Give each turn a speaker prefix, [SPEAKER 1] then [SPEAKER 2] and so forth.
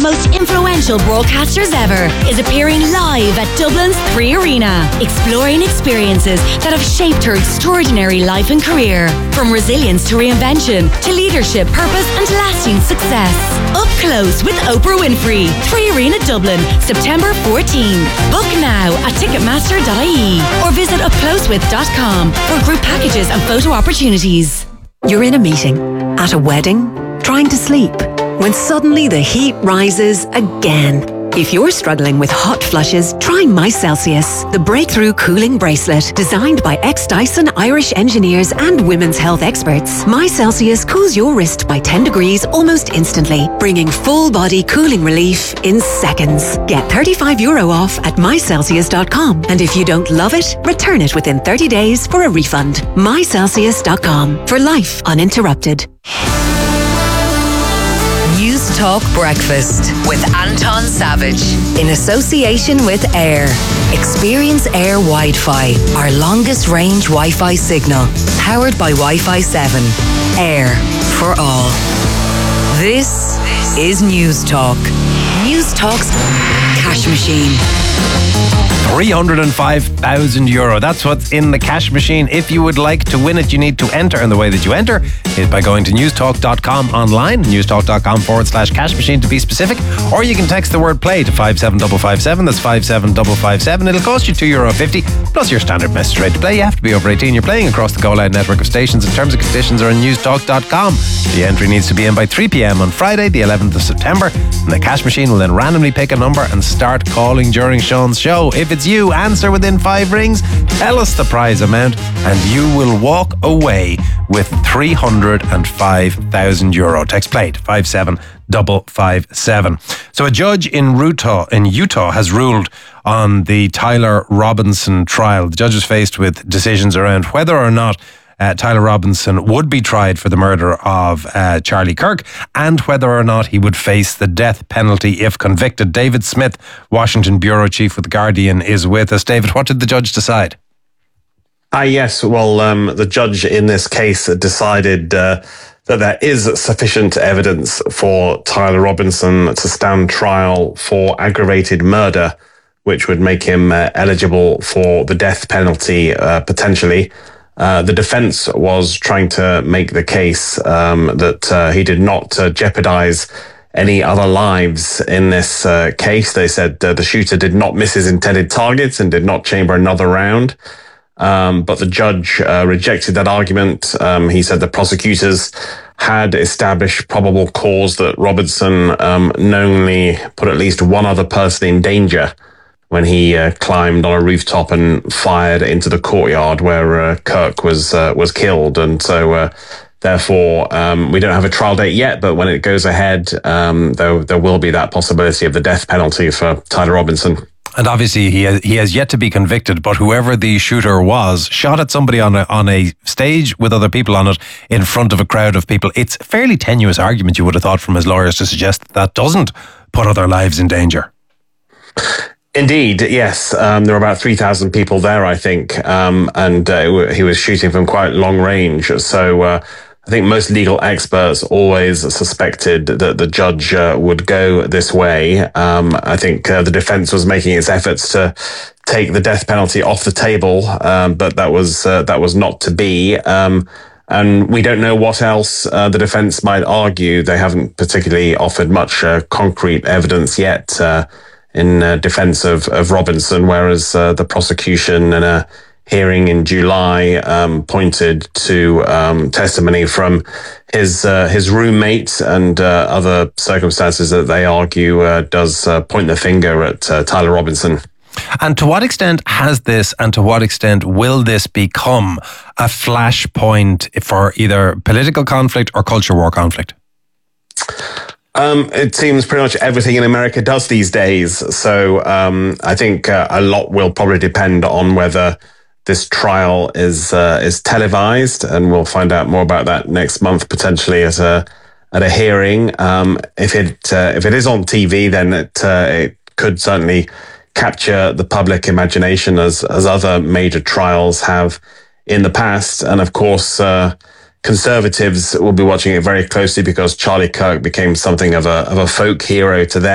[SPEAKER 1] most influential broadcasters ever, is appearing live at Dublin's Three Arena, exploring experiences that have shaped her extraordinary life and career. From resilience to reinvention, to leadership, purpose and lasting success. Up close with Oprah Winfrey. Three Arena Dublin, September 14. Book now at ticketmaster.ie or visit upclosewith.com for group packages and photo opportunities.
[SPEAKER 2] You're in a meeting, at a wedding, trying to sleep, when suddenly the heat rises again. If you're struggling with hot flushes, try My Celsius, the breakthrough cooling bracelet designed by ex-Dyson Irish engineers and women's health experts. My Celsius cools your wrist by 10 degrees almost instantly, bringing full-body cooling relief in seconds. Get €35 off at mycelsius.com, and if you don't love it, return it within 30 days for a refund. mycelsius.com, for life uninterrupted.
[SPEAKER 3] News Talk Breakfast with Anton Savage in association with Air. Experience Air Wi-Fi, our longest range Wi-Fi signal, powered by Wi-Fi 7. Air for all. This is News Talk. News Talk's cash machine.
[SPEAKER 4] €305,000. That's what's in the cash machine. If you would like to win it, you need to enter. And the way that you enter is by going to newstalk.com online, newstalk.com/cash machine to be specific. Or you can text the word play to 57557. That's 57557. It'll cost you €2.50 plus your standard message rate to play. You have to be over 18. You're playing across the Go Loud network of stations. And terms and conditions are on newstalk.com. The entry needs to be in by 3 p.m. on Friday, the 11th of September. And the cash machine will then randomly pick a number and start calling during Sean's show. If it's you, answer within 5 rings, tell us the prize amount, and you will walk away with €305,000. Text play to 57557. So a judge in Utah has ruled on the Tyler Robinson trial. The judge is faced with decisions around whether or not Tyler Robinson would be tried for the murder of Charlie Kirk, and whether or not he would face the death penalty if convicted. David Smith, Washington Bureau Chief with The Guardian, is with us. David, what did the judge decide?
[SPEAKER 5] Yes, well, the judge in this case decided that there is sufficient evidence for Tyler Robinson to stand trial for aggravated murder, which would make him eligible for the death penalty potentially. The defense was trying to make the case that he did not jeopardize any other lives in this case. They said the shooter did not miss his intended targets and did not chamber another round. But the judge rejected that argument. He said the prosecutors had established probable cause that Robinson knowingly put at least one other person in danger when he climbed on a rooftop and fired into the courtyard where Kirk was killed. And so therefore, we don't have a trial date yet, but when it goes ahead, there will be that possibility of the death penalty for Tyler Robinson.
[SPEAKER 4] And obviously he has yet to be convicted, but whoever the shooter was shot at somebody on a stage with other people on it in front of a crowd of people. It's a fairly tenuous argument, you would have thought, from his lawyers to suggest that doesn't put other lives in danger.
[SPEAKER 5] Indeed, yes. There were about 3,000 people there, I think, and he was shooting from quite long range. So I think most legal experts always suspected that the judge would go this way. I think the defense was making its efforts to take the death penalty off the table, but that was not to be. And we don't know what else the defense might argue. They haven't particularly offered much concrete evidence yet in defense of Robinson, whereas the prosecution in a hearing in July pointed to testimony from his roommate and other circumstances that they argue does point the finger at Tyler Robinson.
[SPEAKER 4] And to what extent has this, and to what extent will this become a flashpoint for either political conflict or culture war conflict?
[SPEAKER 5] It seems pretty much everything in America does these days. So I think a lot will probably depend on whether this trial is televised, and we'll find out more about that next month, potentially at a hearing. If it is on TV, then it could certainly capture the public imagination as other major trials have in the past. And of course, conservatives will be watching it very closely because Charlie Kirk became something of a folk hero to them.